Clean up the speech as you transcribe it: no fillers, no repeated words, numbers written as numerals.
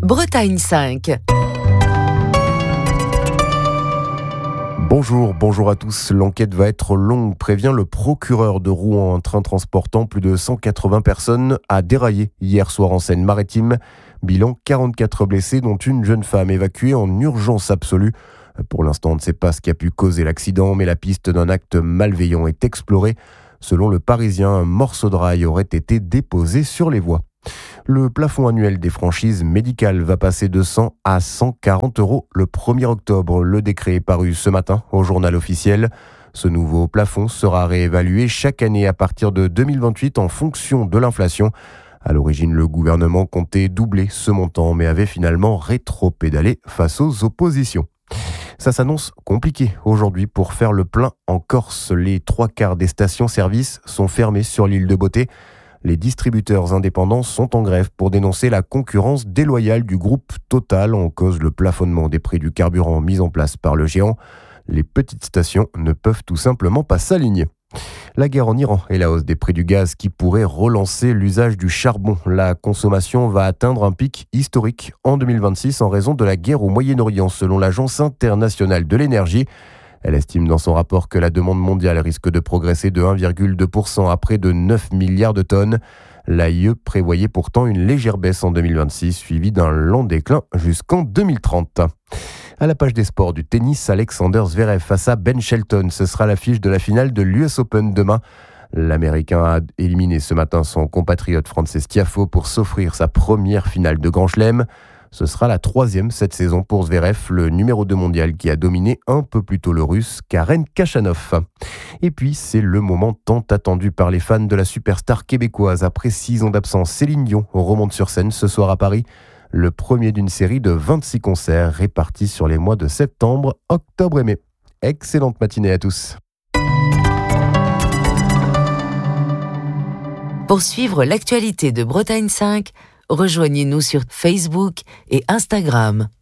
Bretagne 5. Bonjour à tous. L'enquête va être longue, prévient le procureur de Rouen. Un train transportant plus de 180 personnes a déraillé hier soir en Seine-Maritime. Bilan 44 blessés, dont une jeune femme évacuée en urgence absolue. Pour l'instant, on ne sait pas ce qui a pu causer l'accident, mais la piste d'un acte malveillant est explorée. Selon le Parisien, un morceau de rail aurait été déposé sur les voies. Le plafond annuel des franchises médicales va passer de 100 à 140 € le 1er octobre. Le décret est paru ce matin au journal officiel. Ce nouveau plafond sera réévalué chaque année à partir de 2028 en fonction de l'inflation. À l'origine, le gouvernement comptait doubler ce montant, mais avait finalement rétro-pédalé face aux oppositions. Ça s'annonce compliqué aujourd'hui pour faire le plein en Corse. Les 3/4 des stations-service sont fermées sur l'île de Beauté. Les distributeurs indépendants sont en grève pour dénoncer la concurrence déloyale du groupe Total en cause le plafonnement des prix du carburant mis en place par le géant. Les petites stations ne peuvent tout simplement pas s'aligner. La guerre en Iran et la hausse des prix du gaz qui pourrait relancer l'usage du charbon. La consommation va atteindre un pic historique en 2026 en raison de la guerre au Moyen-Orient, selon l'Agence internationale de l'énergie. Elle estime dans son rapport que la demande mondiale risque de progresser de 1,2% à près de 9 milliards de tonnes. L'AIE prévoyait pourtant une légère baisse en 2026, suivie d'un lent déclin jusqu'en 2030. À la page des sports du tennis, Alexander Zverev face à Ben Shelton. Ce sera l'affiche de la finale de l'US Open demain. L'Américain a éliminé ce matin son compatriote Frances Tiafoe pour s'offrir sa première finale de Grand Chelem. Ce sera la 3e cette saison pour Zverev, le numéro 2 mondial qui a dominé un peu plus tôt le russe Karen Khachanov. Et puis, c'est le moment tant attendu par les fans de la superstar québécoise. Après 6 ans d'absence, Céline Dion remonte sur scène ce soir à Paris. Le premier d'une série de 26 concerts répartis sur les mois de septembre, octobre et mai. Excellente matinée à tous. Pour suivre l'actualité de Bretagne 5, rejoignez-nous sur Facebook et Instagram.